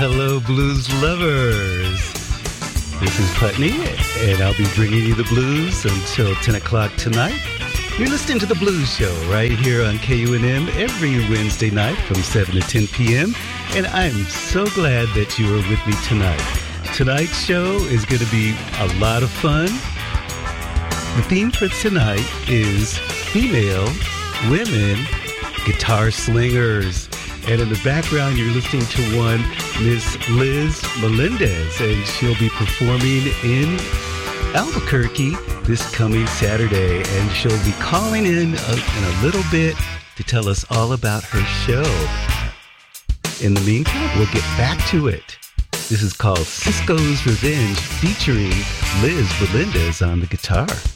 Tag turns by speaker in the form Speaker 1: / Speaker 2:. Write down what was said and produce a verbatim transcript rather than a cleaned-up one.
Speaker 1: hello, blues lovers. This is Putney, and I'll be bringing you the blues until ten o'clock tonight. You're listening to The Blues Show right here on K U N M every Wednesday night from seven to ten p.m., and I'm so glad that you are with me tonight. Tonight's show is going to be a lot of fun. The theme for tonight is female, women, guitar slingers. And in the background, you're listening to one, Miss Liz Melendez, and she'll be performing in Albuquerque this coming Saturday. And she'll be calling in a, in a little bit to tell us all about her show. In the meantime, we'll get back to it. This is called Cisco's Revenge, featuring Liz Melendez on the guitar.